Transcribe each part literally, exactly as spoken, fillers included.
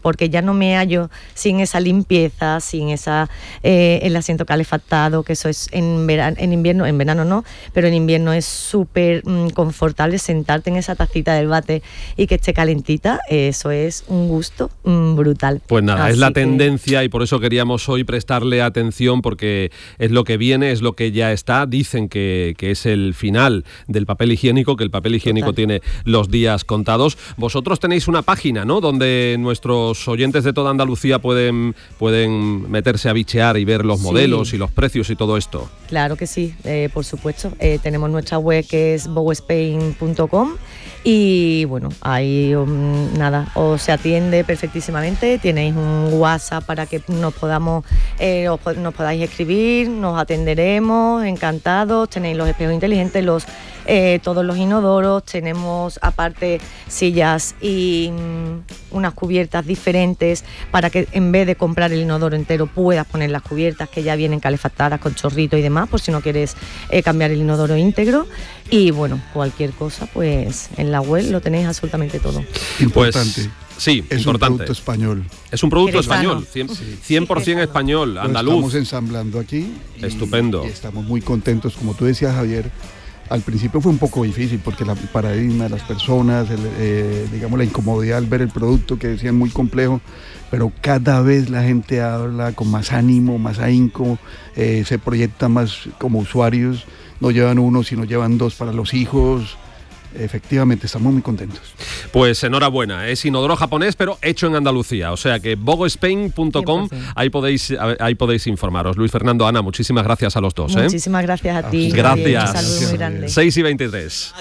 porque ya no me hallo sin esa limpieza, sin esa eh, el asiento calefactado, que eso es en verano, en invierno, en verano no, pero en invierno es súper mmm, confortable sentarte en esa tacita del váter y que esté calentita, eso es un gusto mmm, brutal. Pues nada, Así es la que... tendencia y por eso queríamos hoy prestarle atención, porque es lo que viene, es lo que ya está. Dicen que, que es el final del papel higiénico, que el papel higiénico Total. tiene los días contados. Vosotros tenéis una página, ¿no?, donde nuestros oyentes de toda Andalucía pueden, pueden meterse a bichear y ver los sí. modelos y los precios y todo esto. Claro que sí, eh, por supuesto. Eh, tenemos nuestra web que es bogo spain punto com y bueno, ahí um, nada, os se atiende perfectísimamente. Tenéis un WhatsApp para que nos podamos eh, os, nos podáis escribir, nos atenderemos, encantados. Tenéis los espejos inteligentes, los eh, todos los inodoros, tenemos aparte sillas y um, unas cubiertas diferentes para que en vez de comprar el inodoro entero puedas poner las cubiertas que ya vienen calefactadas con chorrito y demás, por si no quieres eh, cambiar el inodoro íntegro. Y bueno, cualquier cosa pues en la web lo tenéis absolutamente todo. Importante. Pues, sí, es importante. un producto español. Es un producto Queretano. español, cien por ciento español, andaluz. Lo estamos ensamblando aquí. Y, Estupendo. Y estamos muy contentos. Como tú decías, Javier, al principio fue un poco difícil porque la, el paradigma de las personas, el, eh, digamos la incomodidad al ver el producto, que decían muy complejo, pero cada vez la gente habla con más ánimo, más ahínco, eh, se proyecta más como usuarios, no llevan uno, sino llevan dos para los hijos. Efectivamente, estamos muy contentos. Pues enhorabuena, es inodoro japonés, pero hecho en Andalucía, o sea que bogo spain punto com, ahí podéis, ahí podéis informaros. Luis Fernando, Ana, muchísimas gracias a los dos. Muchísimas ¿eh? gracias a ti. Gracias. Un saludo muy grande. seis y veintitrés.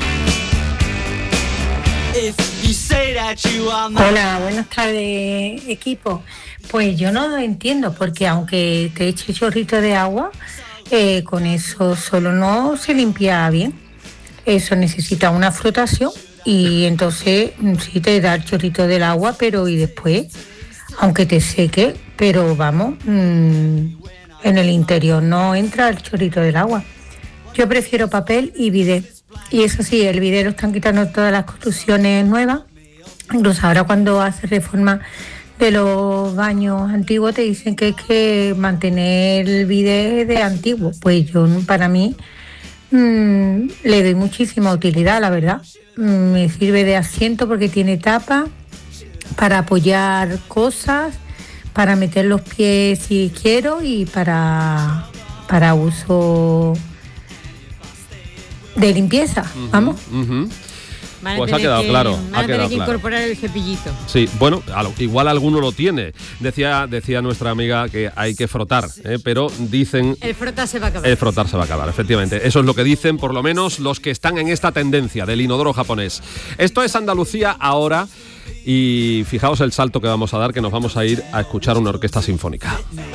Hola, buenas tardes, equipo. Pues yo no lo entiendo, porque aunque te eche chorrito de agua, eh, con eso solo no se limpia bien. Eso necesita una frotación y entonces sí te da el chorrito del agua, pero y después, aunque te seque, pero vamos, mmm, en el interior no entra el chorrito del agua. Yo prefiero papel y bidet. Y eso sí, el bidet lo están quitando todas las construcciones nuevas. Incluso ahora cuando hace reforma de los baños antiguos te dicen que es que mantener el bidet de antiguo. Pues yo, para mí, Mm, le doy muchísima utilidad, la verdad. Mm, me sirve de asiento porque tiene tapa para apoyar cosas, para meter los pies si quiero y para, para uso de limpieza, uh-huh, vamos. Uh-huh. Pues ha quedado que, claro. Van ha a tener quedado que claro. incorporar el cepillito. Sí, bueno, igual alguno lo tiene. Decía, decía nuestra amiga que hay que frotar, ¿eh? Pero dicen... El frotar se va a acabar. El frotar se va a acabar, efectivamente. Eso es lo que dicen, por lo menos, los que están en esta tendencia del inodoro japonés. Esto es Andalucía ahora y fijaos el salto que vamos a dar, que nos vamos a ir a escuchar una orquesta sinfónica.